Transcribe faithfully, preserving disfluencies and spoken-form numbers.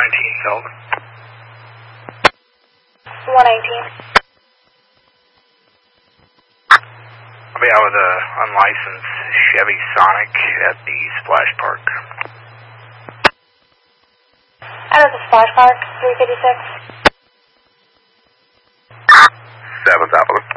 nineteen, Sullivan. one nineteen. I'll be out with a unlicensed Chevy Sonic at the Splash Park. Out of the Splash Park, three fifty-six. seven, Sullivan.